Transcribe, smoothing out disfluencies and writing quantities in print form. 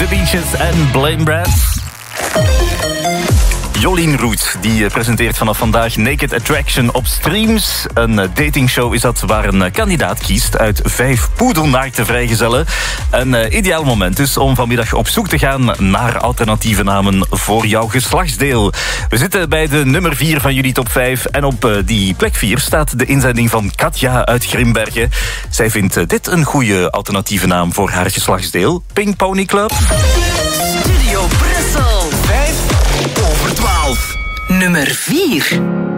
The Beaches en Blame Brass. Jolien Roet die presenteert vanaf vandaag Naked Attraction op Streams. Een datingshow is dat waar een kandidaat kiest uit 5 poedelnaakte vrijgezellen. Een ideaal moment dus om vanmiddag op zoek te gaan naar alternatieve namen voor jouw geslachtsdeel. We zitten bij de nummer 4 van jullie top 5 en op die plek 4 staat de inzending van Katja uit Grimbergen. Zij vindt dit een goede alternatieve naam voor haar geslachtsdeel. Pink Pony Club. Studio Brussel. 5 over 12. Nummer 4.